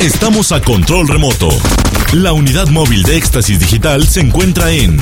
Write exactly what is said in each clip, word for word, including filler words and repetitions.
Estamos a control remoto. La unidad móvil de Éxtasis Digital se encuentra en...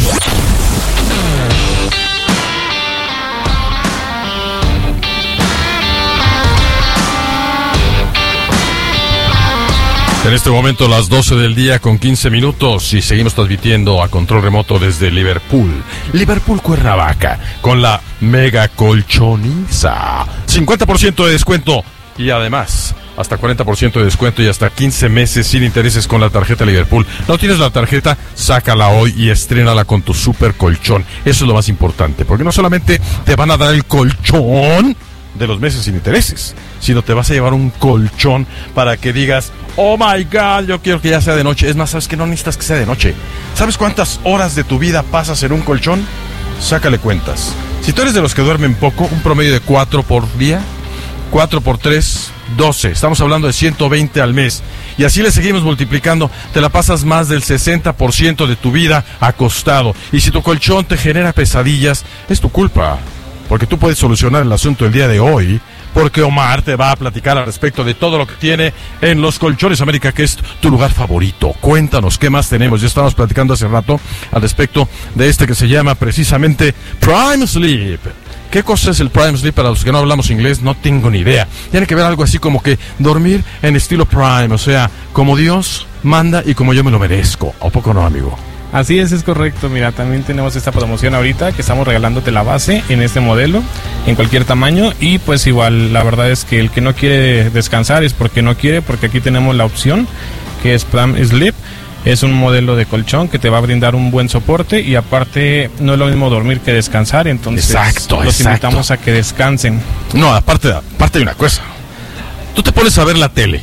En este momento las doce del día con quince minutos y seguimos transmitiendo a control remoto desde Liverpool, Liverpool Cuernavaca, con la mega colchoniza. cincuenta por ciento de descuento y además hasta cuarenta por ciento de descuento y hasta quince meses sin intereses con la tarjeta Liverpool. ¿No tienes la tarjeta? Sácala hoy y estrénala con tu super colchón. Eso es lo más importante, porque no solamente te van a dar el colchón de los meses sin intereses, sino te vas a llevar un colchón para que digas, oh my God, yo quiero que ya sea de noche. Es más, ¿sabes que no necesitas que sea de noche? ¿Sabes cuántas horas de tu vida pasas en un colchón? Sácale cuentas. Si tú eres de los que duermen poco, un promedio de cuatro por día, cuatro por tres, doce. Estamos hablando de ciento veinte al mes. Y así le seguimos multiplicando. Te la pasas más del sesenta por ciento de tu vida acostado. Y si tu colchón te genera pesadillas, es tu culpa. Porque tú puedes solucionar el asunto el día de hoy, porque Omar te va a platicar al respecto de todo lo que tiene en los Colchones América, que es tu lugar favorito. Cuéntanos, ¿qué más tenemos? Ya estábamos platicando hace rato al respecto de este que se llama precisamente Prime Sleep. ¿Qué cosa es el Prime Sleep? Para los que no hablamos inglés, no tengo ni idea. Tiene que ver algo así como que dormir en estilo Prime, o sea, como Dios manda y como yo me lo merezco. ¿A poco no, amigo? Así es, es correcto. Mira, también tenemos esta promoción ahorita que estamos regalándote la base en este modelo, en cualquier tamaño. Y pues igual, la verdad es que el que no quiere descansar es porque no quiere, porque aquí tenemos la opción que es Prime Sleep. Es un modelo de colchón que te va a brindar un buen soporte y aparte no es lo mismo dormir que descansar. Entonces exacto, los exacto. invitamos a que descansen. No, aparte, aparte hay una cosa. Tú te pones a ver la tele,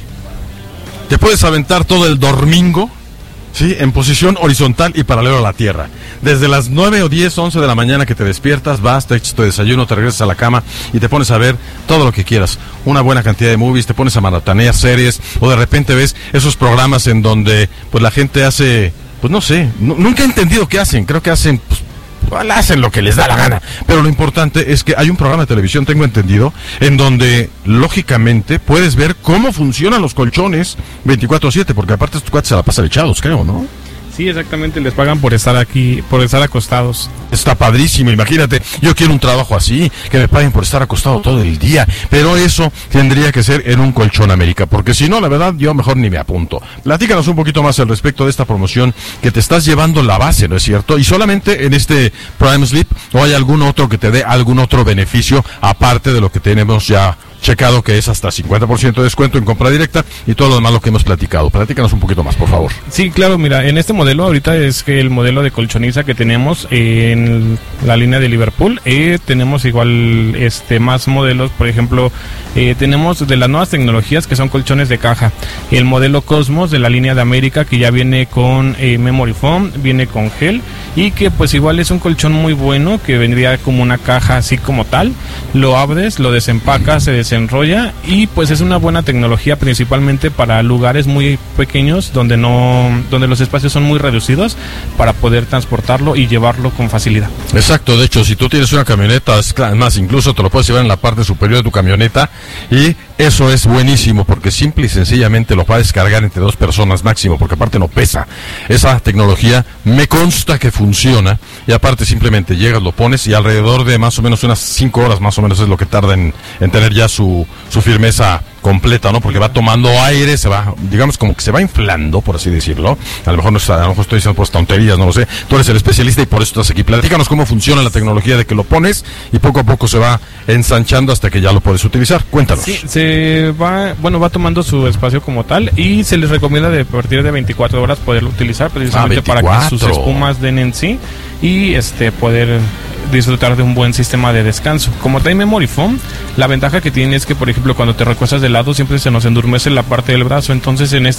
te puedes aventar todo el domingo, sí, en posición horizontal y paralelo a la tierra. Desde las nueve o diez, once de la mañana que te despiertas, vas, te echas tu desayuno, te regresas a la cama y te pones a ver todo lo que quieras. Una buena cantidad de movies, te pones a maratonear series, o de repente ves esos programas en donde pues la gente hace, pues no sé, n- nunca he entendido qué hacen. Creo que hacen, pues, hacen lo que les da la gana. Pero lo importante es que hay un programa de televisión, tengo entendido, en donde lógicamente puedes ver cómo funcionan los colchones veinticuatro siete, porque aparte estos cuates se la pasan echados, creo, ¿no? Sí, exactamente, les pagan por estar aquí, por estar acostados. Está padrísimo, imagínate, yo quiero un trabajo así, que me paguen por estar acostado todo el día, pero eso tendría que ser en un Colchón América, porque si no, la verdad, yo mejor ni me apunto. Platícanos un poquito más al respecto de esta promoción, que te estás llevando la base, ¿no es cierto? Y solamente en este Prime Sleep, ¿o hay algún otro que te dé algún otro beneficio, aparte de lo que tenemos ya checado, que es hasta cincuenta por ciento de descuento en compra directa y todo lo demás lo que hemos platicado? Platícanos un poquito más, por favor. Sí, claro, mira, en este modelo ahorita es que el modelo de colchoniza que tenemos en la línea de Liverpool, eh, tenemos igual este más modelos, por ejemplo, eh, tenemos de las nuevas tecnologías que son colchones de caja, el modelo Cosmos de la línea de América, que ya viene con eh, memory foam, viene con gel, y que pues igual es un colchón muy bueno, que vendría como una caja así como tal, lo abres, lo desempacas, se desenrolla y pues es una buena tecnología principalmente para lugares muy pequeños donde no, donde los espacios son muy reducidos, para poder transportarlo y llevarlo con facilidad. Exacto, de hecho, si tú tienes una camioneta, es más, incluso te lo puedes llevar en la parte superior de tu camioneta y eso es buenísimo porque simple y sencillamente lo puedes cargar entre dos personas máximo, porque aparte no pesa. Esa tecnología me consta que funciona y aparte simplemente llegas, lo pones y alrededor de más o menos unas cinco horas más o menos es lo que tarda en, en tener ya su, su firmeza completa, ¿no? Porque va tomando aire, se va, digamos como que se va inflando, por así decirlo. A lo mejor no está, a lo mejor estoy diciendo pues tonterías, no lo sé. Tú eres el especialista y por eso estás aquí. Platícanos cómo funciona la tecnología de que lo pones y poco a poco se va ensanchando hasta que ya lo puedes utilizar. Cuéntanos. Sí, se va, bueno, va tomando su espacio como tal y se les recomienda de a partir de veinticuatro horas poderlo utilizar precisamente ah, para que sus espumas den en sí y este poder disfrutar de un buen sistema de descanso. Como trae memory foam, la ventaja que tiene es que, por ejemplo, cuando te recuestas de lado siempre se nos endurmece la parte del brazo, entonces en este